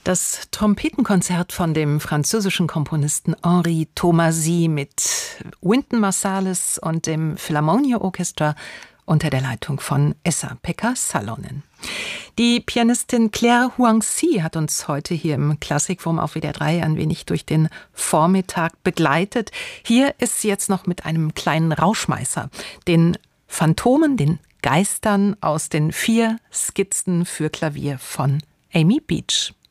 Das Trompetenkonzert von dem französischen Komponisten Henri Thomasy mit Wynton Marsalis und dem Philharmonia Orchestra unter der Leitung von Esa-Pekka Salonen. Die Pianistin Claire Huangzi hat uns heute hier im Klassikforum auf WDR 3 ein wenig durch den Vormittag begleitet. Hier ist sie jetzt noch mit einem kleinen Rauschmeißer, den Phantomen, den Geistern aus den 4 Skizzen für Klavier von Amy Beach.